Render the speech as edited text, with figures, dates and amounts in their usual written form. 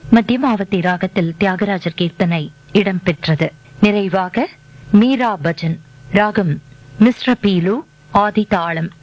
மத்தியமாவதி ராகத்தில் தியாகராஜர் கீர்த்தனை இடம்பெற்றது. நிறைவாக மீரா பஜன் ராகம் மிஸ்ர பீலு ஆதி தாளம்.